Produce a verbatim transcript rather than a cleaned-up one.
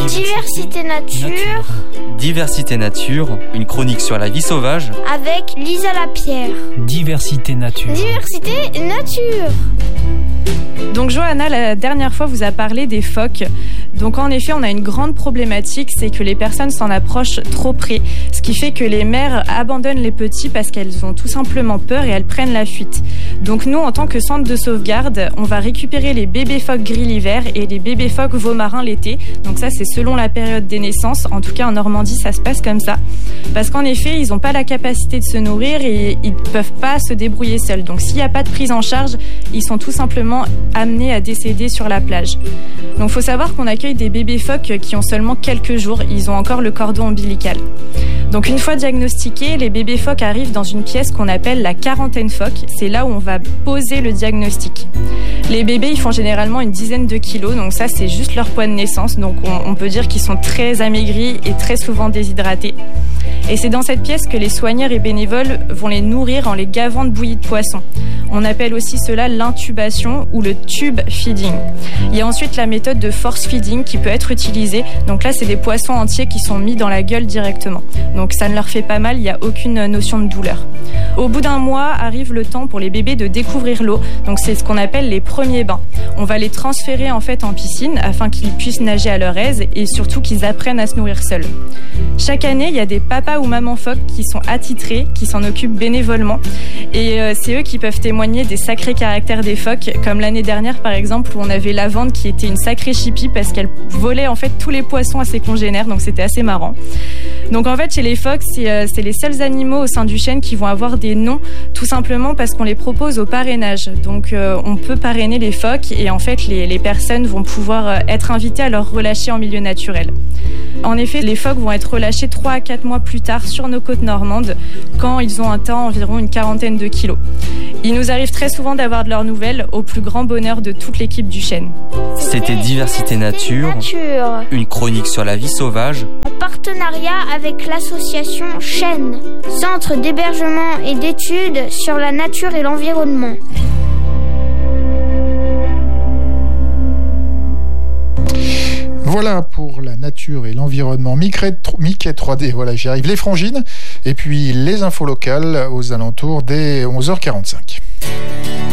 Diversité nature. Diversité nature, une chronique sur la vie sauvage. Avec Lisa Lapierre. Diversité nature. Diversité nature. Donc Johanna, la dernière fois, vous a parlé des phoques. Donc en effet, on a une grande problématique, c'est que les personnes s'en approchent trop près, ce qui fait que les mères abandonnent les petits parce qu'elles ont tout simplement peur et elles prennent la fuite. Donc nous, en tant que centre de sauvegarde, on va récupérer les bébés phoques gris l'hiver et les bébés phoques veau marins l'été. Donc ça, c'est selon la période des naissances. En tout cas, en Normandie, ça se passe comme ça. Parce qu'en effet, ils n'ont pas la capacité de se nourrir et ils ne peuvent pas se débrouiller seuls. Donc s'il n'y a pas de prise en charge, ils sont tout simplement amenés à décéder sur la plage. Donc il faut savoir qu'on accueille des bébés phoques qui ont seulement quelques jours. Ils ont encore le cordon ombilical. Donc une fois diagnostiqués, les bébés phoques arrivent dans une pièce qu'on appelle la quarantaine phoque. C'est là où on va poser le diagnostic. Les bébés, ils font généralement une dizaine de kilos, donc ça c'est juste leur poids de naissance. Donc on, on peut dire qu'ils sont très amaigris et très souvent déshydratés. Et c'est dans cette pièce que les soigneurs et bénévoles vont les nourrir en les gavant de bouillie de poisson. On appelle aussi cela l'intubation ou le tube feeding. Il y a ensuite la méthode de force feeding qui peut être utilisée. Donc là, c'est des poissons entiers qui sont mis dans la gueule directement. Donc ça ne leur fait pas mal, il n'y a aucune notion de douleur. Au bout d'un mois, arrive le temps pour les bébés de découvrir l'eau. Donc c'est ce qu'on appelle les premiers bains. On va les transférer en fait en piscine afin qu'ils puissent nager à leur aise et surtout qu'ils apprennent à se nourrir seuls. Chaque année, il y a des papas ou mamans phoques qui sont attitrés, qui s'en occupent bénévolement. Et euh, c'est eux qui peuvent témoigner des sacrés caractères des phoques, comme l'année dernière par exemple où on avait Lavande qui était une sacrée chipie parce qu'elle volait en fait tous les poissons à ses congénères, donc c'était assez marrant. Donc en fait chez les phoques, c'est, euh, c'est les seuls animaux au sein du chêne qui vont avoir des noms, tout simplement parce qu'on les propose au parrainage. Donc euh, on peut parrainer les phoques et en fait les, les personnes vont pouvoir euh, être invitées à leur relâcher en milieu naturel. En effet, les phoques vont être relâchés trois à quatre mois plus tard sur nos côtes normandes quand ils ont atteint environ une quarantaine de kilos. Il nous arrive très souvent d'avoir de leurs nouvelles au plus grand bonheur de toute l'équipe du chêne. C'était Diversité nature, nature, une chronique sur la vie sauvage. En partenariat avec l'association Chêne, Centre d'hébergement et d'études sur la nature et l'environnement. Voilà pour la nature et l'environnement. Mickey trois D, voilà, j'y arrive. Les frangines et puis les infos locales aux alentours des onze heures quarante-cinq.